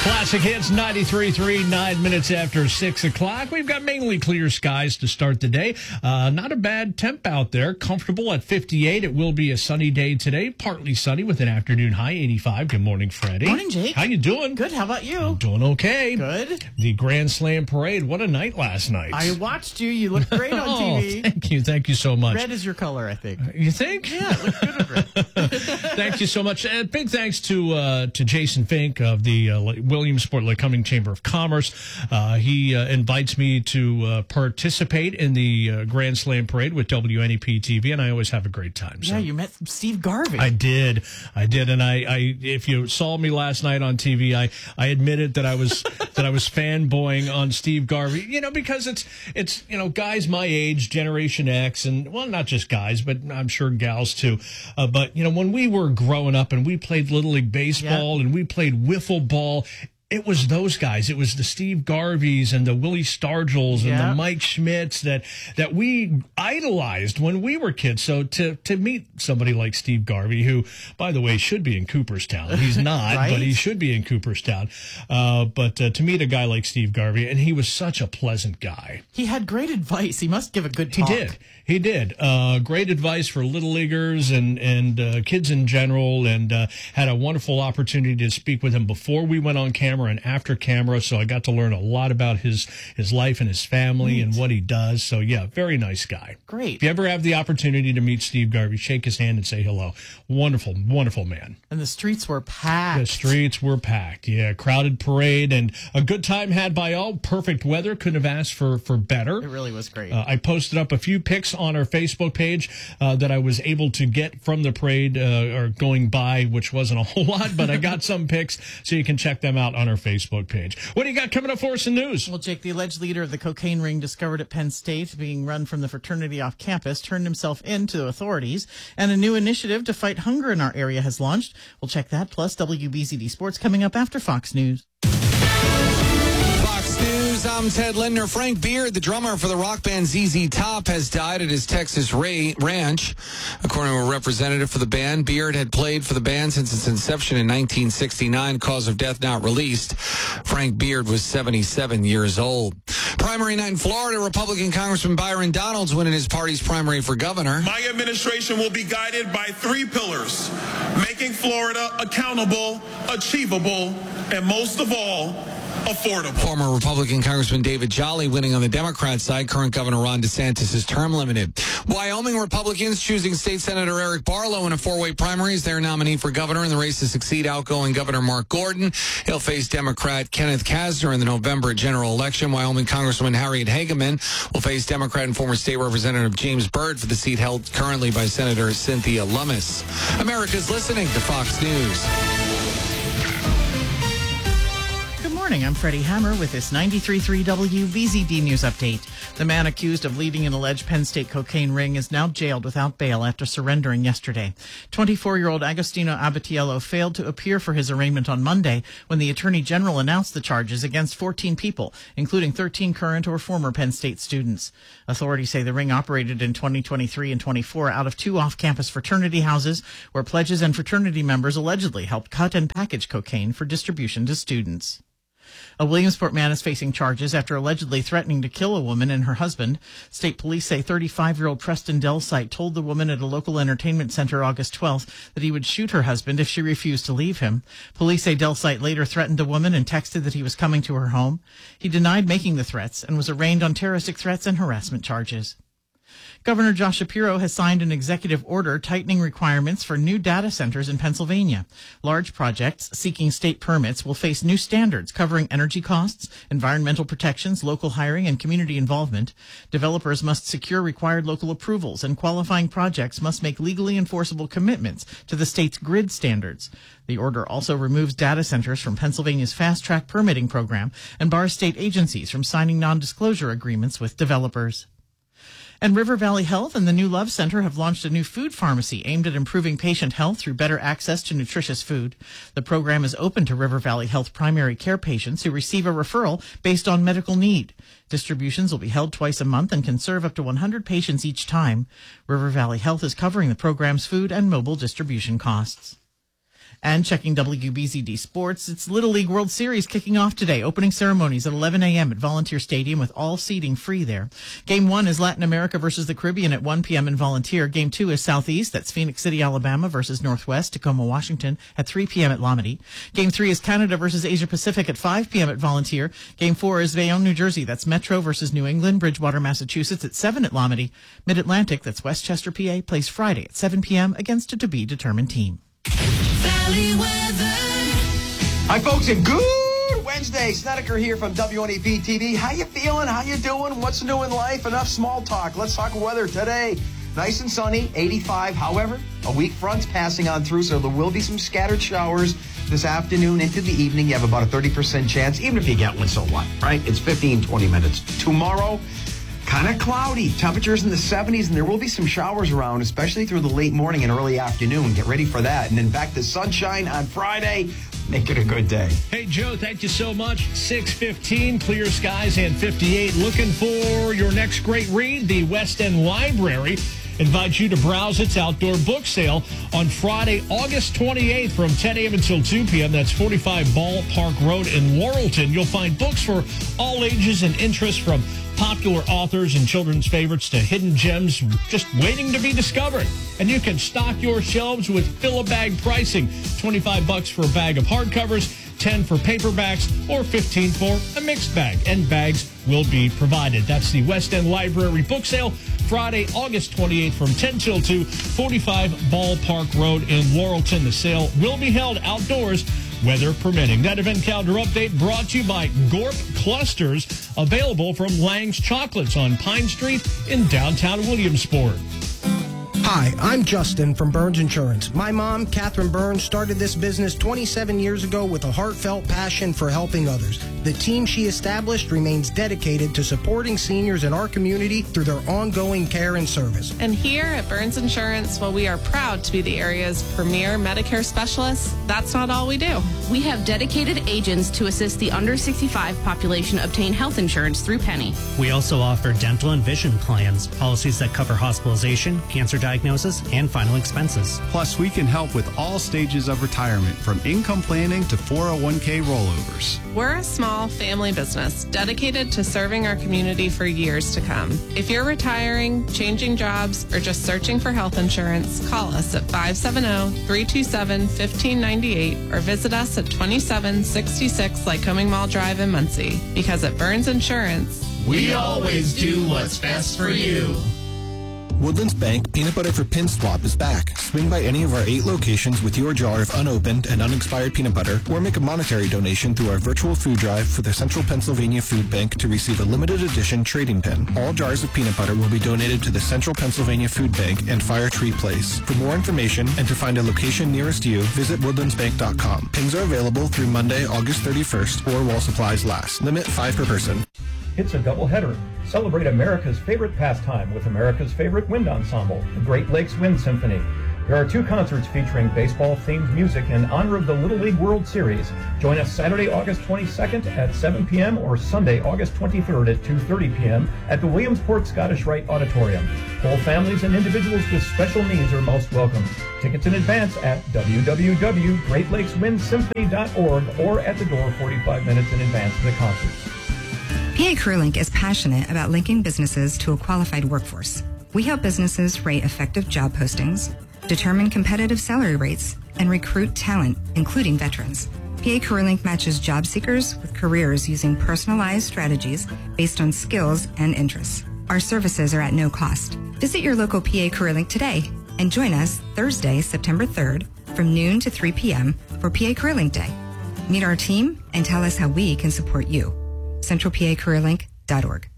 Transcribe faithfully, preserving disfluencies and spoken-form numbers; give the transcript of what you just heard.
Classic Hits ninety-three point three, nine minutes after six o'clock. We've got mainly clear skies to start the day. Uh, not a bad temp out there. Comfortable at fifty-eight. It will be a sunny day today. Partly sunny with an afternoon high, eighty-five. Good morning, Freddie. Morning, Jake. How you doing? Good. How about you? I'm doing okay. Good. The Grand Slam Parade. What a night last night. I watched you. You looked great on oh, T V. Thank you. Thank you so much. Red is your color, I think. You think? Yeah, it looked good with red. Thank you so much. And big thanks to uh, to Jason Fink of the uh, Williamsport Lycoming Chamber of Commerce. Uh, he uh, invites me to uh, participate in the uh, Grand Slam Parade with W N E P T V, and I always have a great time. So. Yeah, you met Steve Garvey. I did. I did. And I, I, if you saw me last night on T V, I, I admitted that I was that I was fanboying on Steve Garvey, you know, because it's, it's you know, guys my age, Generation X, and, well, not just guys, but I'm sure gals too. Uh, but, you know, when we were growing up and we played Little League Baseball yeah. and we played wiffle ball, it was those guys. It was the Steve Garveys and the Willie Stargells and yeah. the Mike Schmidts that that we idolized when we were kids. So to to meet somebody like Steve Garvey, who, by the way, should be in Cooperstown. He's not, right? but he should be in Cooperstown. Uh, but uh, to meet a guy like Steve Garvey, and he was such a pleasant guy. He had great advice. He must give a good talk. He did. He did. Uh, great advice for little leaguers and, and uh, kids in general, and uh, had a wonderful opportunity to speak with him before we went on camera and after camera, so I got to learn a lot about his, his life and his family Neat. and what he does. So, yeah, very nice guy. Great. If you ever have the opportunity to meet Steve Garvey, shake his hand and say hello. Wonderful, wonderful man. And the streets were packed. The streets were packed, yeah. Crowded parade and a good time had by all. Perfect weather. Couldn't have asked for, for better. It really was great. Uh, I posted up a few pics on our Facebook page uh, that I was able to get from the parade uh, or going by, which wasn't a whole lot, but I got some pics, so you can check them out on our Facebook page. What do you got coming up for us in news? Well, Jake, the alleged leader of the cocaine ring discovered at Penn State being run from the fraternity off campus turned himself in to authorities, and a new initiative to fight hunger in our area has launched. We'll check that, plus W B Z D Sports coming up after Fox News. Fox News, I'm Ted Lindner. Frank Beard, the drummer for the rock band Z Z Top, has died at his Texas ra- ranch. According to a representative for the band, Beard had played for the band since its inception in nineteen sixty-nine, cause of death not released. Frank Beard was seventy-seven years old. Primary night in Florida, Republican Congressman Byron Donalds winning his party's primary for governor. My administration will be guided by three pillars: making Florida accountable, achievable, and most of all, affordable. Former Republican Congressman David Jolly winning on the Democrat side. Current Governor Ron DeSantis is term limited. Wyoming Republicans choosing State Senator Eric Barlow in a four-way primary as their nominee for governor in the race to succeed outgoing Governor Mark Gordon. He'll face Democrat Kenneth Kasner in the November general election. Wyoming Congresswoman Harriet Hageman will face Democrat and former State Representative James Byrd for the seat held currently by Senator Cynthia Lummis. America's listening to Fox News. Good morning. I'm Freddie Hammer with this ninety-three point three W B Z D News Update. The man accused of leading an alleged Penn State cocaine ring is now jailed without bail after surrendering yesterday. twenty-four-year-old Agostino Abatiello failed to appear for his arraignment on Monday when the Attorney General announced the charges against fourteen people, including thirteen current or former Penn State students. Authorities say the ring operated in twenty twenty-three and twenty-four out of two off-campus fraternity houses where pledges and fraternity members allegedly helped cut and package cocaine for distribution to students. A Williamsport man is facing charges after allegedly threatening to kill a woman and her husband. State police say thirty-five-year-old Preston Delsite told the woman at a local entertainment center August twelfth that he would shoot her husband if she refused to leave him. Police say Delsite later threatened the woman and texted that he was coming to her home. He denied making the threats and was arraigned on terroristic threats and harassment charges. Governor Josh Shapiro has signed an executive order tightening requirements for new data centers in Pennsylvania. Large projects seeking state permits will face new standards covering energy costs, environmental protections, local hiring, and community involvement. Developers must secure required local approvals, and qualifying projects must make legally enforceable commitments to the state's grid standards. The order also removes data centers from Pennsylvania's fast-track permitting program and bars state agencies from signing non-disclosure agreements with developers. And River Valley Health and the New Love Center have launched a new food pharmacy aimed at improving patient health through better access to nutritious food. The program is open to River Valley Health primary care patients who receive a referral based on medical need. Distributions will be held twice a month and can serve up to one hundred patients each time. River Valley Health is covering the program's food and mobile distribution costs. And checking W B Z D Sports, it's Little League World Series kicking off today. Opening ceremonies at eleven a.m. at Volunteer Stadium with all seating free there. Game one is Latin America versus the Caribbean at one p.m. in Volunteer. Game two is Southeast. That's Phoenix City, Alabama versus Northwest, Tacoma, Washington at three p.m. at Lomity. Game three is Canada versus Asia Pacific at five p.m. at Volunteer. Game four is Bayonne, New Jersey. That's Metro versus New England, Bridgewater, Massachusetts at seven at Lomity. Mid-Atlantic, that's Westchester, P A, plays Friday at seven p.m. against a to-be-determined team. Valley weather. Hi, folks, and good Wednesday. Snedeker here from W N E P T V. How you feeling? How you doing? What's new in life? Enough small talk. Let's talk weather today. Nice and sunny, eighty-five. However, a weak front's passing on through, so there will be some scattered showers this afternoon into the evening. You have about a thirty percent chance. Even if you get one, so what, right? It's fifteen, twenty minutes. Tomorrow, kind of cloudy. Temperatures in the seventies, and there will be some showers around, especially through the late morning and early afternoon. Get ready for that. And then back to sunshine on Friday. Make it a good day. Hey, Joe, thank you so much. six fifteen, clear skies, and fifty-eight. Looking for your next great read, the West End Library invites you to browse its outdoor book sale on Friday, August twenty-eighth from ten a.m. until two p.m. That's forty-five Ballpark Road in Laurelton. You'll find books for all ages and interests, from popular authors and children's favorites to hidden gems just waiting to be discovered. And you can stock your shelves with fill-a-bag pricing. twenty-five bucks for a bag of hardcovers, ten for paperbacks, or fifteen for a mixed bag. And bags will be provided. That's the West End Library Book Sale, Friday, August twenty-eighth from ten till two, forty-five Ballpark Road in Laurelton. The sale will be held outdoors, weather permitting. That event calendar update brought to you by Gorp Clusters, available from Lang's Chocolates on Pine Street in downtown Williamsport. Hi, I'm Justin from Burns Insurance. My mom, Catherine Burns, started this business twenty-seven years ago with a heartfelt passion for helping others. The team she established remains dedicated to supporting seniors in our community through their ongoing care and service. And here at Burns Insurance, while we are proud to be the area's premier Medicare specialists, that's not all we do. We have dedicated agents to assist the under sixty-five population obtain health insurance through Penny. We also offer dental and vision plans, policies that cover hospitalization, cancer diagnosis, and final expenses. Plus, we can help with all stages of retirement, from income planning to four oh one k rollovers. We're a small family business dedicated to serving our community for years to come. If you're retiring, changing jobs, or just searching for health insurance, call us at five seven zero, three two seven, one five nine eight or visit us at twenty-seven sixty-six Lycoming Mall Drive in Muncie. Because at Burns Insurance, we always do what's best for you. Woodlands Bank Peanut Butter for Pin Swap is back. Swing by any of our eight locations with your jar of unopened and unexpired peanut butter, or make a monetary donation through our virtual food drive for the Central Pennsylvania Food Bank to receive a limited edition trading pin. All jars of peanut butter will be donated to the Central Pennsylvania Food Bank and Fire Tree Place. For more information and to find a location nearest you, visit woodlands bank dot com. Pins are available through Monday, August thirty-first, or while supplies last. Limit five per person. It's a doubleheader. Celebrate America's favorite pastime with America's favorite wind ensemble, the Great Lakes Wind Symphony. There are two concerts featuring baseball-themed music in honor of the Little League World Series. Join us Saturday, August twenty-second at seven p.m. or Sunday, August twenty-third at two thirty p.m. at the Williamsport Scottish Rite Auditorium. Whole families and individuals with special needs are most welcome. Tickets in advance at w w w dot great lakes wind symphony dot org or at the door forty-five minutes in advance of the concerts. P A CareerLink is passionate about linking businesses to a qualified workforce. We help businesses rate effective job postings, determine competitive salary rates, and recruit talent, including veterans. P A CareerLink matches job seekers with careers using personalized strategies based on skills and interests. Our services are at no cost. Visit your local P A CareerLink today and join us Thursday, September third from noon to three p.m. for P A CareerLink Day. Meet our team and tell us how we can support you. central p a career link dot org.